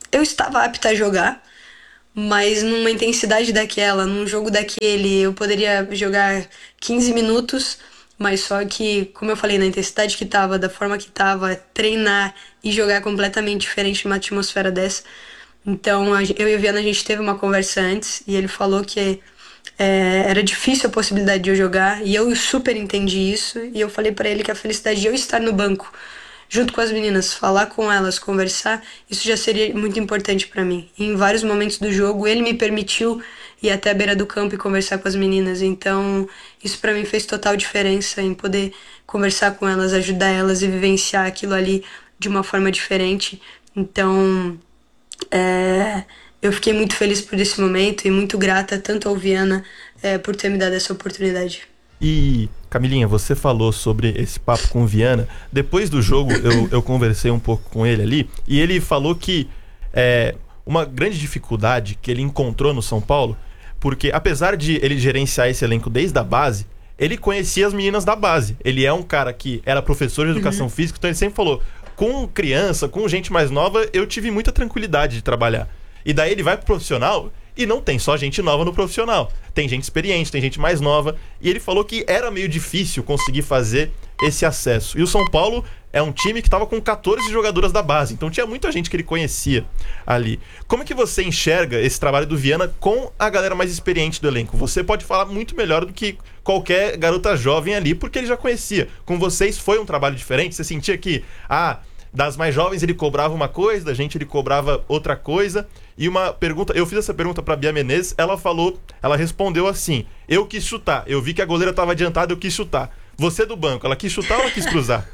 eu estava apta a jogar, mas numa intensidade daquela, num jogo daquele, eu poderia jogar 15 minutos, mas só que, como eu falei, na intensidade que tava, da forma que tava, treinar e jogar completamente diferente numa atmosfera dessa. Então, eu e o Viana, a gente teve uma conversa antes e ele falou que era difícil a possibilidade de eu jogar e eu super entendi isso e eu falei pra ele que a felicidade de eu estar no banco junto com as meninas, falar com elas, conversar, isso já seria muito importante pra mim. E em vários momentos do jogo ele me permitiu ir até a beira do campo e conversar com as meninas, então isso pra mim fez total diferença em poder conversar com elas, ajudar elas e vivenciar aquilo ali de uma forma diferente. Então eu fiquei muito feliz por esse momento e muito grata tanto ao Viana por ter me dado essa oportunidade. E, Camilinha, você falou sobre esse papo com o Viana. Depois do jogo, eu conversei um pouco com ele ali, e ele falou que uma grande dificuldade que ele encontrou no São Paulo, porque apesar de ele gerenciar esse elenco desde a base, ele conhecia as meninas da base. Ele é um cara que era professor de educação física, então ele sempre falou, com criança, com gente mais nova, eu tive muita tranquilidade de trabalhar. E daí ele vai pro profissional e não tem só gente nova no profissional. Tem gente experiente, tem gente mais nova. E ele falou que era meio difícil conseguir fazer esse acesso. E o São Paulo é um time que estava com 14 jogadoras da base. Então tinha muita gente que ele conhecia ali. Como é que você enxerga esse trabalho do Viana com a galera mais experiente do elenco? Você pode falar muito melhor do que qualquer garota jovem ali, porque ele já conhecia. Com vocês foi um trabalho diferente? Você sentia que, das mais jovens ele cobrava uma coisa, da gente ele cobrava outra coisa? E uma pergunta, eu fiz essa pergunta pra Bia Menezes, ela respondeu assim: eu quis chutar, eu vi que a goleira tava adiantada, eu quis chutar. Você do banco, ela quis chutar ou ela quis cruzar?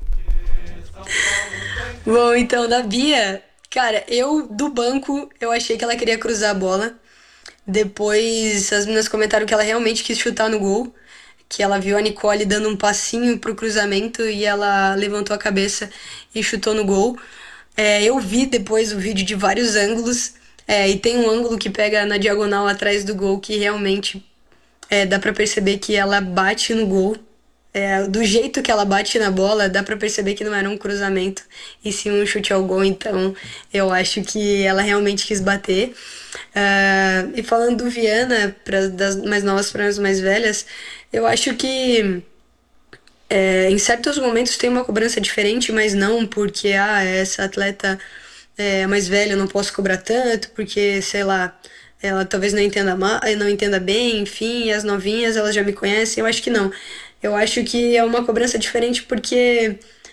Bom, então, da Bia, cara, eu do banco, eu achei que ela queria cruzar a bola. Depois as meninas comentaram que ela realmente quis chutar no gol, que ela viu a Nicole dando um passinho pro cruzamento e ela levantou a cabeça e chutou no gol. Eu vi depois o vídeo de vários ângulos, e tem um ângulo que pega na diagonal atrás do gol que realmente dá pra perceber que ela bate no gol. Do jeito que ela bate na bola, dá pra perceber que não era um cruzamento e sim um chute ao gol, então eu acho que ela realmente quis bater. E falando do Viana, das mais novas para as mais velhas, eu acho que em certos momentos tem uma cobrança diferente, mas não porque essa atleta é mais velha, eu não posso cobrar tanto, porque, sei lá, ela talvez não entenda bem, enfim, e as novinhas elas já me conhecem, eu acho que não. Eu acho que é uma cobrança diferente porque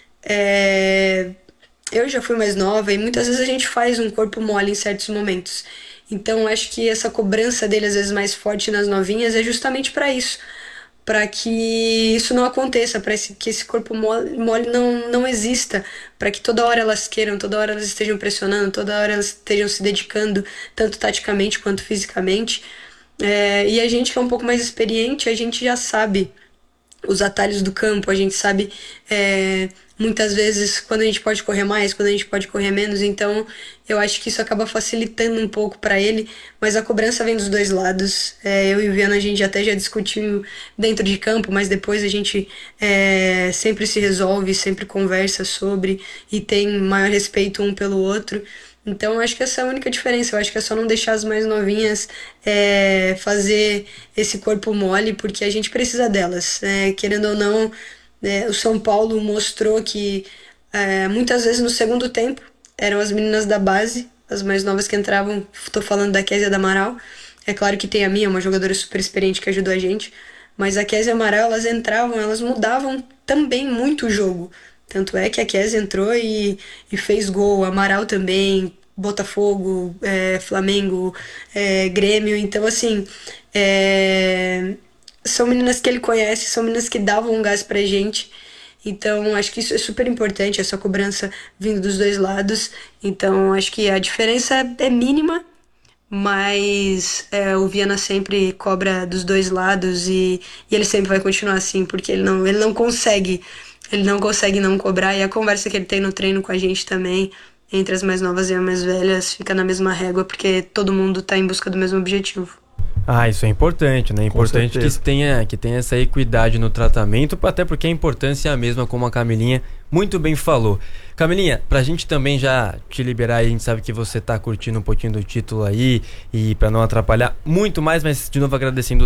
eu já fui mais nova e muitas vezes a gente faz um corpo mole em certos momentos. Então eu acho que essa cobrança dele às vezes mais forte nas novinhas é justamente para isso, para que isso não aconteça, para que esse corpo mole não exista, para que toda hora elas queiram, toda hora elas estejam pressionando, toda hora elas estejam se dedicando, tanto taticamente quanto fisicamente. E a gente que é um pouco mais experiente, a gente já sabe os atalhos do campo, a gente sabe muitas vezes quando a gente pode correr mais, quando a gente pode correr menos, então eu acho que isso acaba facilitando um pouco para ele, mas a cobrança vem dos dois lados. Eu e o Viana a gente até já discutiu dentro de campo, mas depois a gente sempre se resolve, sempre conversa sobre e tem maior respeito um pelo outro. Então eu acho que essa é a única diferença, eu acho que é só não deixar as mais novinhas fazer esse corpo mole, porque a gente precisa delas. Querendo ou não, o São Paulo mostrou que muitas vezes no segundo tempo eram as meninas da base, as mais novas que entravam, estou falando da Kézia da Amaral, é claro que tem a minha, uma jogadora super experiente que ajudou a gente, mas a Kézia e a Amaral, elas entravam, elas mudavam também muito o jogo. Tanto é que a Kézia entrou e fez gol, a Amaral também, Botafogo, Flamengo, Grêmio, então assim, são meninas que ele conhece, são meninas que davam um gás pra gente, então acho que isso é super importante, essa cobrança vindo dos dois lados, então acho que a diferença é mínima, mas o Viana sempre cobra dos dois lados e ele sempre vai continuar assim, porque ele não consegue não cobrar, e a conversa que ele tem no treino com a gente também, entre as mais novas e as mais velhas, fica na mesma régua, porque todo mundo tá em busca do mesmo objetivo. Ah, isso é importante, né? É importante que tenha essa equidade no tratamento, até porque a importância é a mesma, como a Camilinha muito bem falou. Camilinha, pra gente também já te liberar aí, a gente sabe que você tá curtindo um pouquinho do título aí, e pra não atrapalhar muito mais, mas de novo agradecendo